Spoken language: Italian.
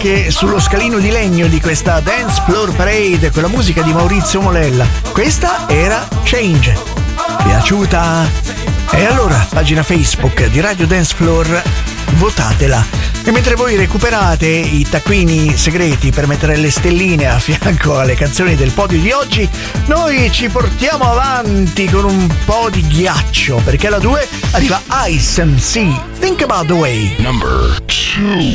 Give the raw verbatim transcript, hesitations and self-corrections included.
anche sullo scalino di legno di questa Dance Floor Parade con la musica di Maurizio Molella. Questa era Change. Piaciuta? E allora, pagina Facebook di Radio Dance Floor, votatela. E mentre voi recuperate i taccuini segreti per mettere le stelline a fianco alle canzoni del podio di oggi, noi ci portiamo avanti con un po' di ghiaccio, perché alla due arriva Ice M C, Think About the Way. Number two.